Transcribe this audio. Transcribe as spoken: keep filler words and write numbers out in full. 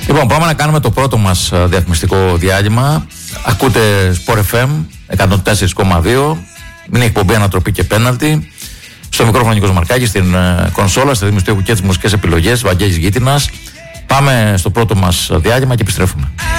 Λοιπόν, πάμε να κάνουμε το πρώτο μας διαφημιστικό διάλειμμα. Ακούτε Sport εφ εμ εκατόν τέσσερα κόμμα δύο. Είναι εκπομπή Ανατροπή και Πέναλτι. Στο μικρόφωνο Νίκος Μαρκάκης, στην κονσόλα, στη ρυθμιστή ήχου και τις μουσικές επιλογές Βαγγέλης Γίτινας. Πάμε στο πρώτο μας διάλειμμα και επιστρέφουμε.